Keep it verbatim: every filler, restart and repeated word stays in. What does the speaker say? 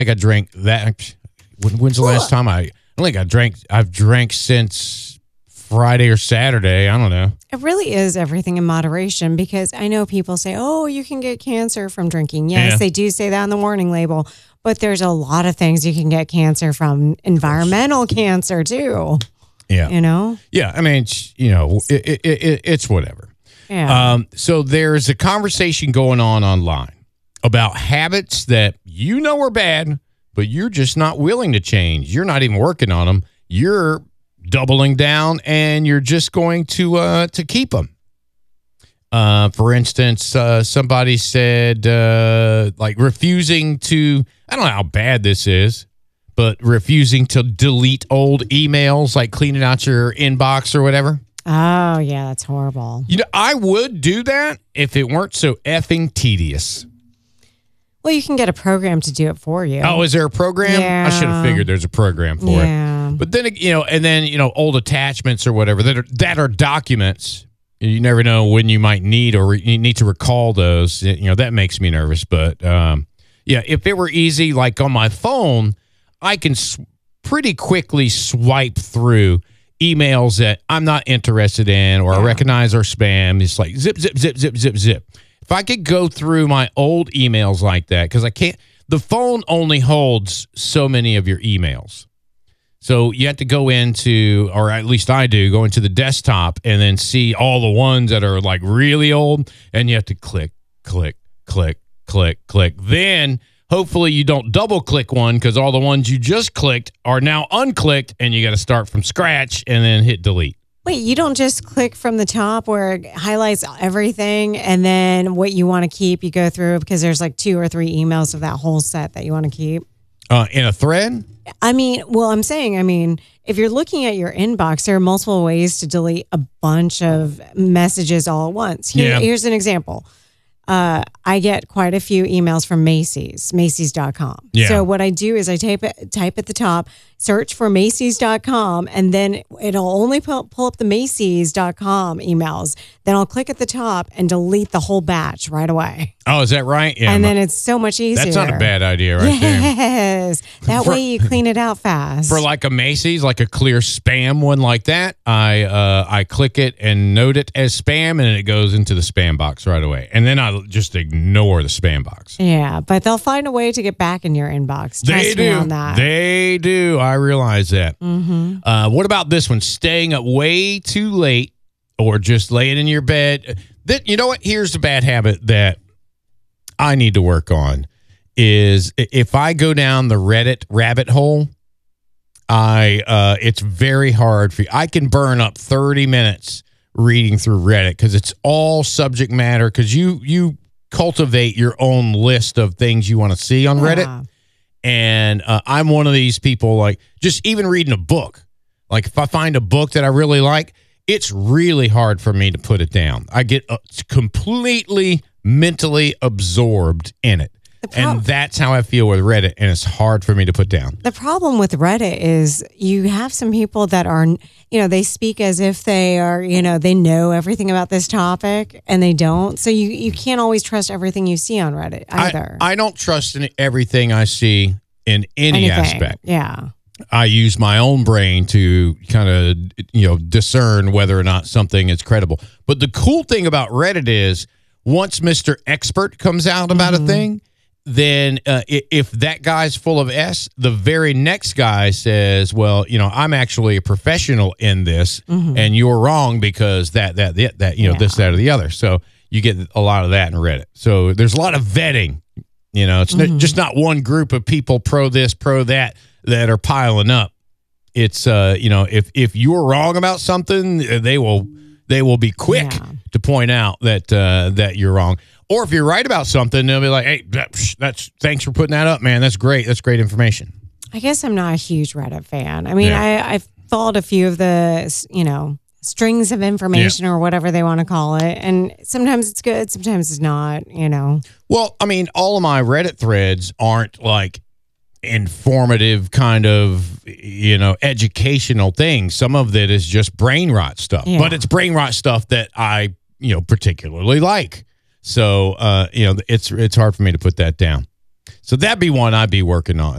think I drank that. When, when's the last time I? I don't think I drank. I've drank since Friday or Saturday. I don't know. It really is everything in moderation, because I know people say, "Oh, you can get cancer from drinking." Yes, Yeah. they do say that on the warning label, but there's a lot of things you can get cancer from. Environmental cancer too. Yeah. You know. Yeah. I mean, it's, you know, it, it, it, it's whatever. Yeah. Um, so there's a conversation going on online about habits that you know are bad, but you're just not willing to change. You're not even working on them. You're doubling down, and you're just going to uh, to keep them. Uh, for instance, uh, somebody said uh, like refusing to. I don't know how bad this is, but refusing to delete old emails, like cleaning out your inbox or whatever. Oh, yeah, that's horrible. You know, I would do that if it weren't so effing tedious. Well, you can get a program to do it for you. Oh, is there a program? Yeah. I should have figured there's a program for Yeah. it. But then, you know, and then, you know, old attachments or whatever that are, that are documents. You never know when you might need or re- you need to recall those. You know, that makes me nervous. But, um, yeah, if it were easy, like on my phone, I can s- pretty quickly swipe through emails that I'm not interested in or Yeah. I recognize are spam. It's like zip, zip, zip, zip, zip, zip. If I could go through my old emails like that, because I can't, the phone only holds so many of your emails. So you have to go into, or at least I do, go into the desktop and then see all the ones that are like really old. And you have to click, click, click, click, click. Then hopefully you don't double click one, because all the ones you just clicked are now unclicked, and you got to start from scratch and then hit delete. Wait, you don't just click from the top where it highlights everything and then what you want to keep, you go through, because there's like two or three emails of that whole set that you want to keep? Uh, in a thread? I mean, well, I'm saying, I mean, if you're looking at your inbox, there are multiple ways to delete a bunch of messages all at once. Here, Yeah. Here's an example. Uh, I get quite a few emails from Macy's, Macy's dot com. Yeah. So what I do is I type it, type at the top, search for Macy's dot com, and then it'll only pull, pull up the Macy's dot com emails. Then I'll click at the top and delete the whole batch right away. Oh, is that right? Yeah. And then it's so much easier. That's not a bad idea right there. Yes. That For- way you clean it out fast. For like a Macy's, like a clear spam one like that, I uh, I click it and note it as spam, and it goes into the spam box right away. And then I just ignore the spam box. Yeah, but they'll find a way to get back in your inbox. Trust They me do. on that. They do. I realize that. Mm-hmm. Uh, what about this one? Staying up way too late, or just laying in your bed. That, you know what? Here's the bad habit that I need to work on is if I go down the Reddit rabbit hole, I uh, it's very hard for you. I can burn up thirty minutes reading through Reddit because it's all subject matter, because you you cultivate your own list of things you want to see on Yeah. Reddit. And uh, I'm one of these people, like, just even reading a book. Like, if I find a book that I really like, it's really hard for me to put it down. I get uh, completely mentally absorbed in it. prob- And that's how I feel with Reddit, and it's hard for me to put down. The problem with Reddit is you have some people that are, you know, they speak as if they are, you know, they know everything about this topic, and they don't. So you, you can't always trust everything you see on Reddit either. I, I don't trust in everything I see in any Anything. aspect. Yeah. I use my own brain to kind of, you know, discern whether or not something is credible. But the cool thing about Reddit is once Mister Expert comes out about Mm-hmm. a thing, then uh, i- if that guy's full of S, the very next guy says, well, you know, I'm actually a professional in this, Mm-hmm. and you're wrong because that, that, that, that you know, Yeah. this, that, or the other. So you get a lot of that in Reddit. So there's a lot of vetting. You know, it's Mm-hmm. not, just not one group of people pro this, pro that, that are piling up. It's, uh, you know, if if you're wrong about something, they will they will be quick Yeah. to point out that uh, that you're wrong. Or if you're right about something, they'll be like, "Hey, that's, that's thanks for putting that up, man. That's great. That's great information." I guess I'm not a huge Reddit fan. I mean, Yeah. I, I've followed a few of the, you know, strings of information or whatever they want to call it. And sometimes it's good, sometimes it's not, you know. Well, I mean, all of my Reddit threads aren't like informative kind of, you know, educational things. Some of it is just brain rot stuff, Yeah. but it's brain rot stuff that I, you know, particularly like. So, uh, you know, it's it's hard for me to put that down. So that'd be one I'd be working on.